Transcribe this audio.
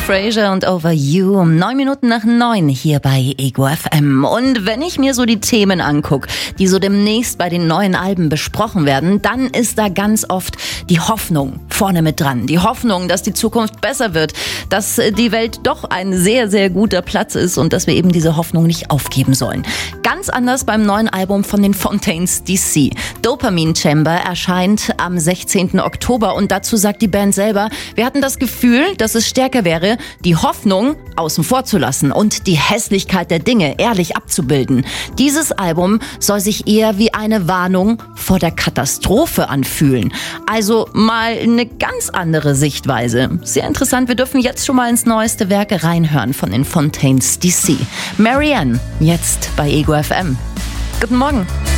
Fraser und Over You um 9 hier bei Ego FM. Und wenn ich mir so die Themen angucke, die so demnächst bei den neuen Alben besprochen werden, dann ist da ganz oft die Hoffnung vorne mit dran. Die Hoffnung, dass die Zukunft besser wird, dass die Welt doch ein sehr, sehr guter Platz ist und dass wir eben diese Hoffnung nicht aufgeben sollen. Ganz anders beim neuen Album von den Fontaines DC. Dopamine Chamber erscheint am 16. Oktober und dazu sagt die Band selber, wir hatten das Gefühl, dass es stärker wäre, die Hoffnung außen vor zu lassen und die Hässlichkeit der Dinge ehrlich abzubilden. Dieses Album soll sich eher wie eine Warnung vor der Katastrophe anfühlen. Also mal eine ganz andere Sichtweise. Sehr interessant, wir dürfen jetzt schon mal ins neueste Werk reinhören von den Fontaines DC. Marianne, jetzt bei Ego FM. Guten Morgen.